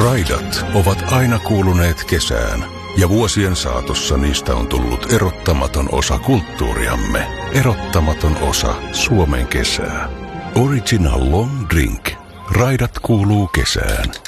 Raidat ovat aina kuuluneet kesään, ja vuosien saatossa niistä on tullut erottamaton osa kulttuuriamme, erottamaton osa Suomen kesää. Original Long Drink. Raidat kuuluu kesään.